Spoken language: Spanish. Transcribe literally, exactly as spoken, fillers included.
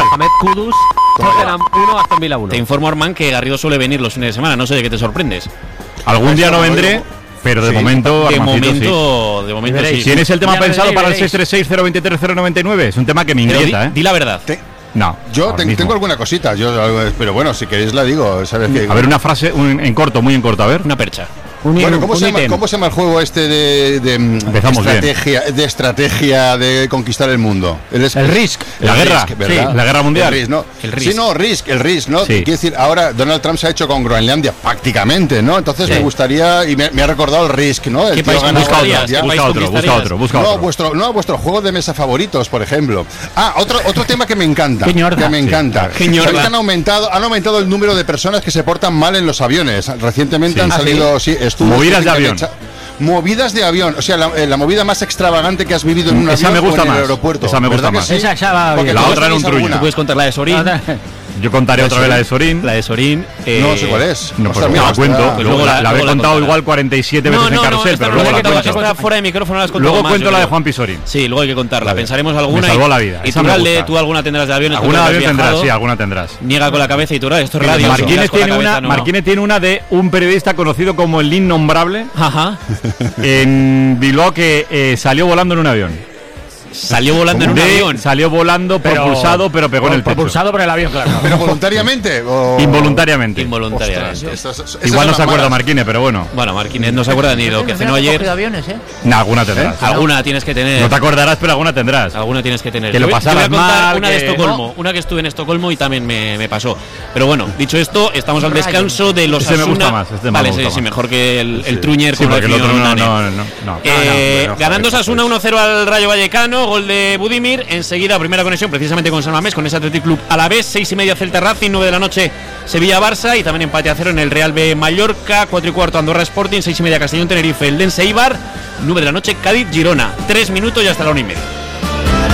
Mohamed Kudus, Tottenham uno, Aston Villa uno. Te informo, Armand, que Garrido suele venir los fines de semana. No sé de qué te sorprendes. Algún día no vendré, pero de sí, momento, de momento, sí. de momento sí. ¿Tienes el tema Ya pensado veréis, para el veréis. seis tres seis cero dos tres cero nueve nueve? Es un tema que me Pero inquieta, di, ¿eh? di la verdad. Te- No. Yo ahora te- mismo. tengo alguna cosita, yo, pero bueno, si queréis la digo. ¿Sabes qué? A ver, una frase un- en corto, muy en corto, a ver. Una percha. Un, Bueno, ¿cómo un se, llama, ítem. ¿cómo se llama el juego este de, de, Empezamos bien. estrategia, de estrategia de conquistar el mundo? El, es- El Risk. La el guerra, Risk, ¿verdad? sí, la guerra mundial. El Risk, ¿no? El Risk. Sí, no, Risk, el Risk, ¿no? Sí. Quiero decir, ahora Donald Trump se ha hecho con Groenlandia, prácticamente, ¿no? Entonces Sí. me gustaría, y me, me ha recordado el Risk, ¿no? El ¿Qué tío país ganaba Busca otro, conquistarías? ya. ¿Qué país busca otro, busca conquistarías? otro, busca No, otro. vuestro, no, vuestros juegos de mesa favoritos, por ejemplo. Ah, otro, otro tema que me encanta. Qué ñorda. Que me Sí, encanta. qué ñorda. ¿Sabéis que han aumentado, han aumentado el número de personas que se portan mal en los aviones? Recientemente Sí. han ¿Ah, salido sí, estudios. Movidas que de han avión. hecho- Movidas de avión, o sea, la, eh, la movida más extravagante que has vivido en un Esa avión me gusta o en más, el aeropuerto. esa me gusta ¿Verdad que más. sí? Esa, esa va Porque bien. La todos otra era un tenéis truño. Tú alguna. puedes contar la de Sorín. Yo contaré otra vez la de Sorín. La de Sorín. eh, No sé cuál es. No, Ostras, pues mira, la ostras. cuento. pues luego luego la, la- la he luego la contado contarás. igual cuarenta y siete veces No, en no, no, carrusel, esta pero no luego la la que cuento. está fuera de micrófono, la has contado Luego más, cuento yo la de creo. Juan Pisorín. Sí, luego hay que contarla. Pensaremos alguna. Me salvó y- la vida, Y esa tú, me Ralde, gusta. tú alguna tendrás de aviones. tú Alguna que has de avión tendrás, viajado. sí, alguna tendrás. Niega con la cabeza y tú, Ralde, esto es radio. Marquínez si niegas con la tiene, una, cabeza, no. Marquínez tiene una de un periodista conocido como el Innombrable Ajá. en Bilbao que eh, salió volando en un avión. Salió volando en un De- avión. Salió volando Pero- propulsado, pero pegó en el techo. Propulsado por el avión, claro. ¿Pero voluntariamente? O... Involuntariamente. Involuntariamente. Ostras, estas- esas Igual son no se las acuerda malas. Marquínez, pero bueno. Bueno, Marquínez no se acuerda ni de lo que cenó ayer. aviones, ¿eh? Nah, alguna tendrás. Alguna tienes que tener. No te acordarás, pero alguna tendrás. Alguna tienes que tener. Que lo Yo voy- yo voy a pasaras contar mal, una de que- Estocolmo, una que estuve en Estocolmo y también me, me pasó. Pero bueno, dicho esto, estamos al Rayo. descanso de los Ese me gusta Asuna. más, este me Vale, gusta sí, más. sí, mejor que el, el Truñer Sí, con la porque el otro definición no, unánime. no, no, no. Eh, no, no, ganando joder, Osasuna uno cero al Rayo Vallecano, gol de Budimir. Enseguida, primera conexión precisamente con San Mamés, con ese Athletic Club a la vez. Seis y media Celta Racing, nueve de la noche Sevilla-Barça y también empate a cero en el Real B Mallorca, cuatro y cuarto Andorra Sporting, seis y media Castellón Tenerife, el Dense Eibar, nueve de la noche Cádiz Girona. Tres minutos y hasta la una y media.